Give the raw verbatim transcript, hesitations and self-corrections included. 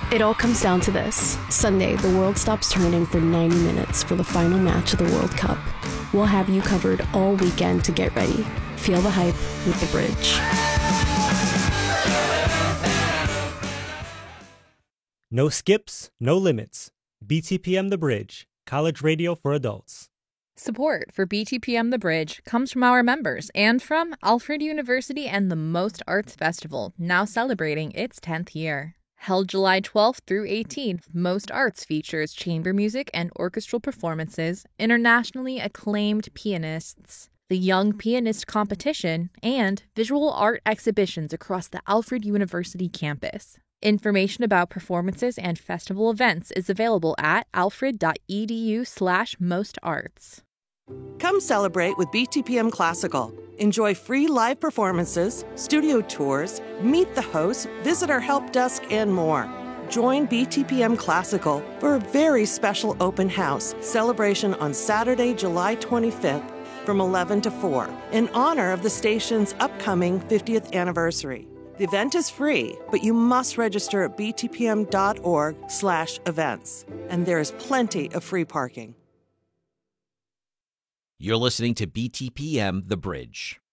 It all comes down to this. Sunday, the world stops turning for ninety minutes for the final match of the World Cup. We'll have you covered all weekend to get ready. Feel the hype with The Bridge. No skips, no limits. B T P M The Bridge, college radio for adults. Support for B T P M The Bridge comes from our members and from Alfred University and the Most Arts Festival, now celebrating its tenth year. Held July twelfth through eighteenth, Most Arts features chamber music and orchestral performances, internationally acclaimed pianists, the Young Pianist Competition, and visual art exhibitions across the Alfred University campus. Information about performances and festival events is available at alfred.edu slash mostarts. Come celebrate with B T P M Classical. Enjoy free live performances, studio tours, meet the hosts, visit our help desk, and more. Join B T P M Classical for a very special open house celebration on Saturday, July twenty-fifth from eleven to four in honor of the station's upcoming fiftieth anniversary. The event is free, but you must register at btpm.org slash events. And there is plenty of free parking. You're listening to B T P M The Bridge.